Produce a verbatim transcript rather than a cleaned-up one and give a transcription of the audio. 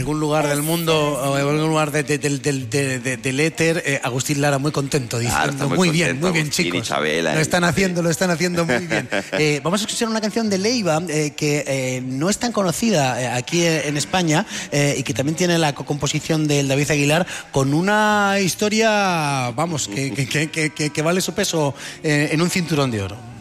algún lugar del mundo o en algún lugar de, de, de, de, de, de, del éter, eh, Agustín Lara muy contento, diciendo claro, muy, muy contento, bien, muy bien, Agustín chicos. Isabela, lo están y... haciendo, lo están haciendo muy bien. Eh, vamos a escuchar una canción de Leiva eh, que eh, no es tan conocida eh, aquí en España eh, y que también tiene la composición del David Aguilar, con una historia, vamos, que, que, que, que, que vale su peso eh, en un cinturón de oro.